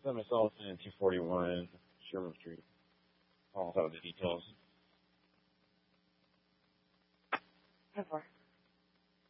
Miss Ellison, 241 Sherman Street. I'll have the details. Have